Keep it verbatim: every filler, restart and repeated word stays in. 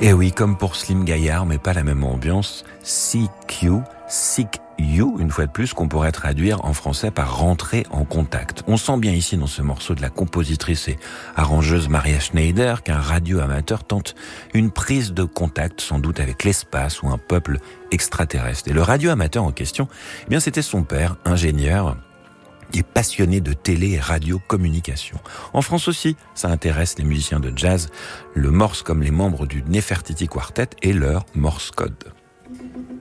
Et oui, comme pour Slim Gaillard, mais pas la même ambiance. C Q, Seek You, une fois de plus, qu'on pourrait traduire en français par rentrer en contact. On sent bien ici dans ce morceau de la compositrice et arrangeuse Maria Schneider qu'un radio-amateur tente une prise de contact, sans doute avec l'espace ou un peuple extraterrestre. Et le radio-amateur en question, eh bien, c'était son père, ingénieur, et passionné de télé et radio-communication. En France aussi, ça intéresse les musiciens de jazz, le Morse comme les membres du Nefertiti Quartet et leur Morse Code.